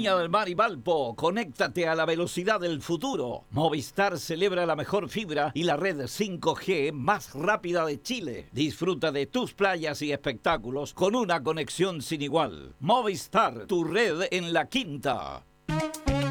Viña del Mar y Valpo. Conéctate a la velocidad del futuro. Movistar celebra la mejor fibra y la red 5G más rápida de Chile. Disfruta de tus playas y espectáculos con una conexión sin igual. Movistar, tu red en la quinta.